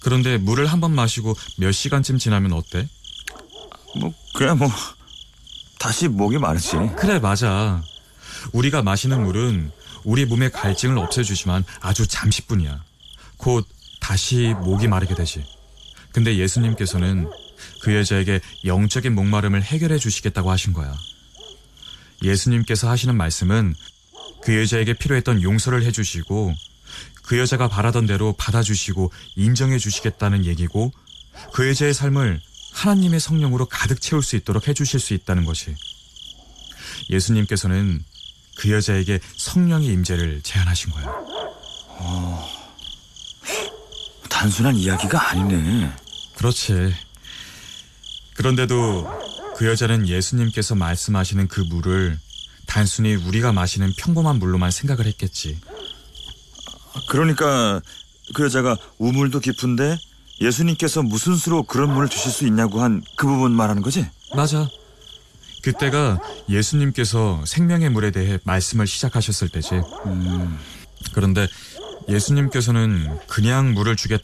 그런데 물을 한 번 마시고 몇 시간쯤 지나면 어때? 그래 다시 목이 마르지. 그래, 맞아. 우리가 마시는 물은 우리 몸의 갈증을 없애주지만 아주 잠시뿐이야. 곧 다시 목이 마르게 되지. 근데 예수님께서는 그 여자에게 영적인 목마름을 해결해 주시겠다고 하신 거야. 예수님께서 하시는 말씀은 그 여자에게 필요했던 용서를 해주시고 그 여자가 바라던 대로 받아주시고 인정해 주시겠다는 얘기고, 그 여자의 삶을 하나님의 성령으로 가득 채울 수 있도록 해주실 수 있다는 것이. 예수님께서는 그 여자에게 성령의 임재를 제안하신 거야. 단순한 이야기가 아니네. 그렇지. 그런데도 그 여자는 예수님께서 말씀하시는 그 물을 단순히 우리가 마시는 평범한 물로만 생각을 했겠지. 그러니까 그 여자가 우물도 깊은데 예수님께서 무슨 수로 그런 물을 주실 수 있냐고 한 그 부분 말하는 거지? 맞아. 그때가 예수님께서 생명의 물에 대해 말씀을 시작하셨을 때지. 그런데 예수님께서는 그냥 물을 주겠다